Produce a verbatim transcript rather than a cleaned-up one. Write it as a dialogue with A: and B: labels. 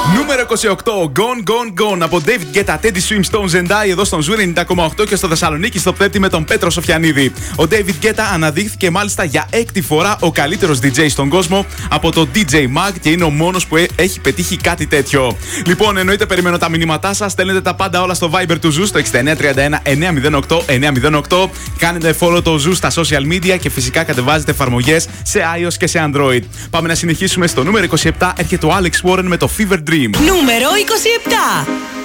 A: Νούμερο είκοσι οκτώ. Gone, Gone, Gone από David Guetta, Teddy Swimstone, Zendaya εδώ στον Ζου ενενήντα κόμμα οκτώ και στο Θεσσαλονίκη στο πέπτη με τον Πέτρο Σοφιανίδη. Ο David Guetta αναδείχθηκε μάλιστα για έκτη φορά ο καλύτερος ντι τζέι στον κόσμο από το ντι τζέι Mag και είναι ο μόνος που έχει πετύχει κάτι τέτοιο. Λοιπόν, εννοείται περιμένω τα μηνύματά σας. Στέλνετε τα πάντα όλα στο Viber του Ζου στο εξήντα εννέα τριάντα ένα εννιακόσια οκτώ εννιακόσια οκτώ. Κάνετε follow το Ζου στα social media και φυσικά κατεβάζετε εφαρμογές σε iOS και σε Android. Πάμε να συνεχίσουμε στο νούμερο είκοσι επτά. Έρχεται ο Alex Warren με το Fever Dream.
B: Νούμερο είκοσι επτά.